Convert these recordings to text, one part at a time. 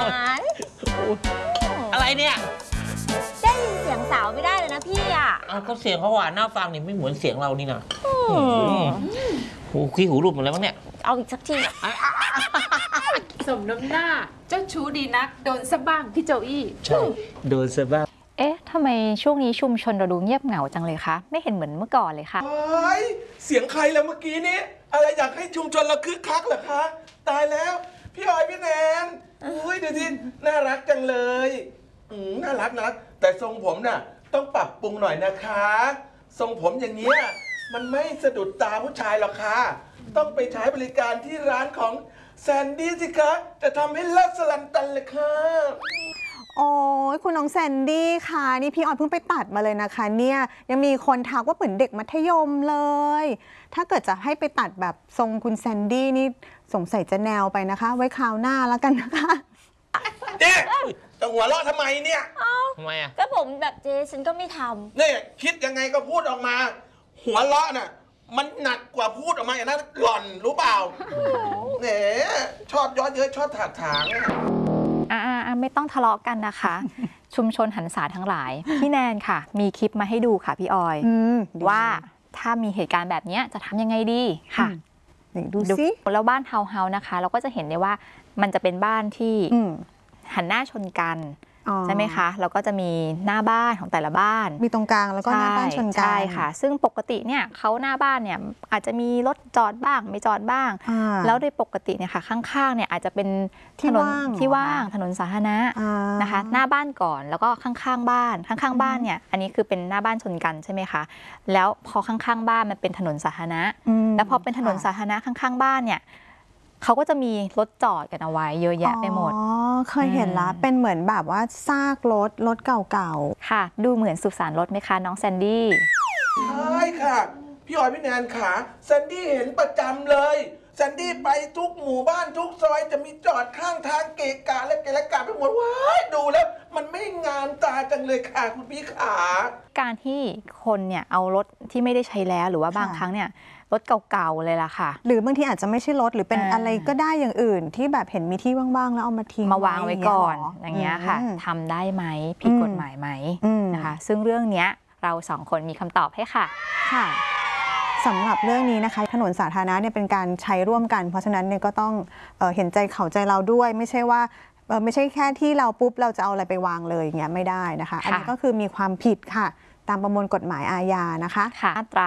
อะไรเนี่ยได้ยินเสียงสาวไม่ได้เลยนะพี่อ่ะก็เสียงเขาหวานน่าฟังนี่ไม่เหมือนเสียงเรานี่นะหูขี้หูหลุดหมดแล้วมั้งเนี่ยเอาอีกสักทีสมน้ำหน้าเจ้าชู้ดีนักโดนซะบ้างพี่โจอี้ใช่โดนซะบ้างเอ๊ะทำไมช่วงนี้ชุมชนเราดูเงียบเหงาจังเลยคะไม่เห็นเหมือนเมื่อก่อนเลยค่ะเฮ้ยเสียงใครแล้วเมื่อกี้นี้อะไรอยากให้ชุมชนเราคึกคักเหรอคะตายแล้วพี่ออยพี่แนนอุ้ยดูสิน่ารักจังเลยน่ารักแต่ทรงผมน่ะต้องปรับปรุงหน่อยนะคะทรงผมอย่างเงี้ยมันไม่สะดุดตาผู้ชายหรอกค่ะต้องไปใช้บริการที่ร้านของแซนดี้สิคะจะทำให้เลิศสลันตันเลยค่ะโอ้ยคุณน้องแซนดี้ค่ะนี่พี่ออยเพิ่งไปตัดมาเลยนะคะเนี่ยยังมีคนทักว่าเหมือนเด็กมัธยมเลยถ้าเกิดจะให้ไปตัดแบบทรงคุณแซนดี้นี่สงสัยจะแนวไปนะคะไว้คราวหน้าแล้วกันนะคะเนี่ยจะหัวเราะทำไมเนี่ยทำไมอ่ะก็ผมแบบเจฉันก็ไม่ทำเนี่ยคิดยังไงก็พูดออกมาหัวเราะน่ะมันหนักกว่าพูดออกมาอย่างนั้นหล่อนรู้เปล่าเนี่ยชอบย้อนเยอะชอบถากถางไม่ต้องทะเลาะกันนะคะ ชุมชนหันษาทั้งหลายพี่แนนค่ะมีคลิปมาให้ดูค่ะพี่ออยว่าถ้ามีเหตุการณ์แบบนี้จะทำยังไงดีค่ะดูสิแล้วบ้านทาวน์เฮาส์นะคะเราก็จะเห็นได้ว่ามันจะเป็นบ้านที่หันหน้าชนกันใช่ไหมคะแล้วก็จะมีหน้าบ้านของแต่ละบ้านมีตรงกลางแล้วก็หน้าบ้านชนกันใช่ค่ะซึ่งปกติเนี่ยเขาหน้าบ้านเนี่ยอาจจะมีรถจอดบ้างไม่จอดบ้างแล้วโดยปกติเนี่ยค่ะข้างๆเนี่ยอาจจะเป็นถนนที่ว่างถนนสาธารณะนะคะหน้าบ้านก่อนแล้วก็ข้างๆบ้านเนี่ยอันนี้คือเป็นหน้าบ้านชนกันใช่ไหมคะแล้วพอข้างๆบ้านมันเป็นถนนสาธารณะแล้วพอเป็นถนนสาธารณะข้างๆบ้านเนี่ยเขาก็จะมีรถจอดกันเอาไว้เยอะแยะไปหมดเคยเห็นละเป็นเหมือนแบบว่าซากรถเก่าๆค่ะดูเหมือนสุสานรถไหมคะน้องแซนดี้ใช่ค่ะพี่ออยพี่แนนขาแซนดี้เห็นประจำเลยแซนดี้ไปทุกหมู่บ้านทุกซอยจะมีจอดข้างทางเกะกะและเกะกะไปหมดว้ายดูแล้วมันไม่งามตาจังเลยค่ะคุณพี่ขาการที่คนเนี่ยเอารถที่ไม่ได้ใช้แล้วหรือว่าบางครั้งเนี่ยรถเก่าๆเลยล่ะค่ะหรือบางทีอาจจะไม่ใช่รถหรือเป็นอะไรก็ได้อย่างอื่นที่แบบเห็นมีที่ว่างๆแล้วเอามาทิ้งมาวางไว้ก่อนอย่างเงี้ยค่ะทำได้ไหมผิดกฎหมายไหมนะคะซึ่งเรื่องเนี้ยเราสองคนมีคำตอบให้ค่ะสำหรับเรื่องนี้นะคะถนนสาธารณะเนี่ยเป็นการใช้ร่วมกันเพราะฉะนั้นเนี่ยก็ต้องเห็นใจเขาใจเราด้วยไม่ใช่ว่าไม่ใช่แค่ที่เราปุ๊บเราจะเอาอะไรไปวางเลยอย่างเงี้ยไม่ได้นะคะอันนี้ก็คือมีความผิดค่ะตามประมวลกฎหมายอาญานะคะมาตรา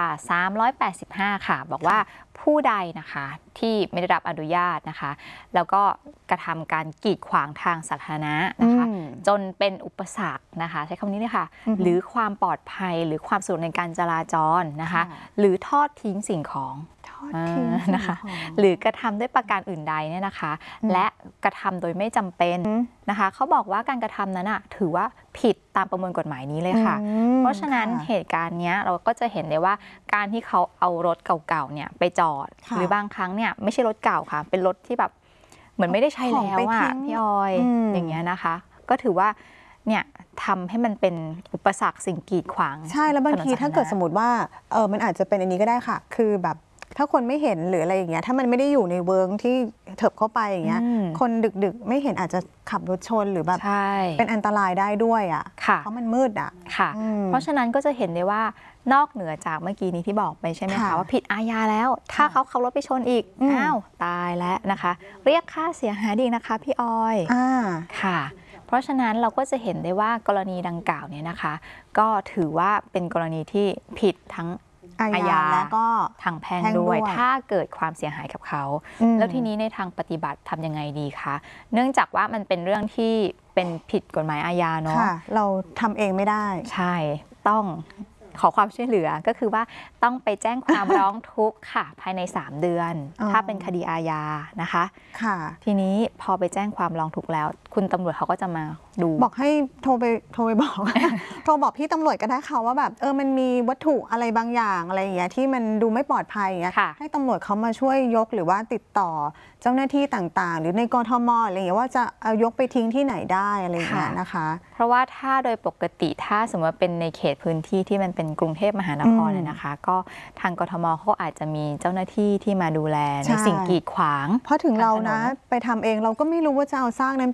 385ค่ะบอกว่าผู้ใดนะคะที่ไม่ได้รับอนุญาตนะคะแล้วก็กระทำการกีดขวางทางสาธารณะนะคะจนเป็นอุปสรรคนะคะใช้คำนี้เลยค่ะหรือความปลอดภัยหรือความสะดวกในการจราจรนะคะหรือทอดทิ้งสิ่งของนะคะหรือกระทำด้วยประการอื่นใดเนี่ยนะคะและกระทำโดยไม่จำเป็นนะคะเขาบอกว่าการกระทำนั้นถือว่าผิดตามประมวลกฎหมายนี้เลยค่ะเพราะฉะนั้นเหตุการณ์นี้เราก็จะเห็นได้ว่าการที่เขาเอารถเก่าๆเนี่ยไปจอดหรือบางครั้งเนี่ยไม่ใช่รถเก่าค่ะเป็นรถที่แบบเหมือนไม่ได้ใช้แล้วพี่ออยอย่างเงี้ยนะคะก็ถือว่าเนี่ยทำให้มันเป็นอุปสรรคสิ่งกีดขวางใช่แล้วบางทีถ้าเกิดสมมติว่ามันอาจจะเป็นอันนี้ก็ได้ค่ะคือแบบถ้าคนไม่เห็นหรืออะไรอย่างเงี้ยถ้ามันไม่ได้อยู่ในเวิร์กที่เถิบเข้าไปอย่างเงี้ยคนดึกๆไม่เห็นอาจจะขับรถชนหรือแบบเป็นอันตรายได้ด้วยอ่ะเพราะมันมืดอ่ะค่ะเพราะฉะนั้นก็จะเห็นได้ว่านอกเหนือจากเมื่อกี้นี้ที่บอกไปใช่ไหมคะว่าผิดอาญาแล้วถ้าเขาขับรถไปชนอีกอ้าวตายแล้วนะคะเรียกค่าเสียหายดีนะคะพี่ออยค่ะเพราะฉะนั้นเราก็จะเห็นได้ว่ากรณีดังกล่าวเนี่ยนะคะก็ถือว่าเป็นกรณีที่ผิดทั้งอาญาและก็ทางแพ่งด้วยถ้าเกิดความเสียหายกับเขาแล้วทีนี้ในทางปฏิบัติทำยังไงดีคะเนื่องจากว่ามันเป็นเรื่องที่เป็นผิดกฎหมายอาญาเนาะเราทำเองไม่ได้ใช่ต้องขอความช่วยเหลือก็คือว่าต้องไปแจ้งความร้องทุกข์ค่ะภายใน3 เดือนถ้าเป็นคดีอาญานะคะทีนี้พอไปแจ้งความร้องทุกข์แล้วคุณตำรวจเขาก็จะมาดูบอกให้โทรไปบอก โทรบอกพี่ตำรวจก็ได้ค่ะว่าแบบมันมีวัตถุอะไรบางอย่างอะไรอย่างเงี้ยที่มันดูไม่ปลอดภัยอย่างเงี้ยให้ตำรวจเขามาช่วยยกหรือว่าติดต่อเจ้าหน้าที่ต่างๆหรือในกทมอะไรอย่างเงี้ยว่าจะเอายกไปทิ้งที่ไหนได้อะไรอย่างเงี้ยนะคะเพราะว่าถ้าโดยปกติถ้าสมมติว่าเป็นในเขตพื้นที่ที่มันเป็นกรุงเทพมหานครเนี่ยนะคะก็ทางกทมเขาอาจจะมีเจ้าหน้าที่ที่มาดูแลในสิ่งกีดขวางเพราะถึงเรานะไปทำเองเราก็ไม่รู้ว่าจะเอาซากนั้น